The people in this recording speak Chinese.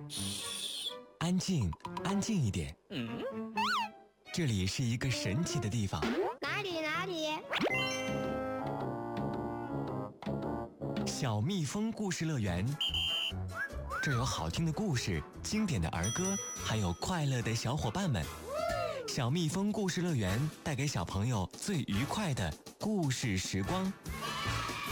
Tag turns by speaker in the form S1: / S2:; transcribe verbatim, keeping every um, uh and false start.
S1: 嘘，安静，安静一点。嗯，这里是一个神奇的地方。
S2: 哪里哪里？
S1: 小蜜蜂故事乐园，这有好听的故事、经典的儿歌，还有快乐的小伙伴们。小蜜蜂故事乐园带给小朋友最愉快的故事时光。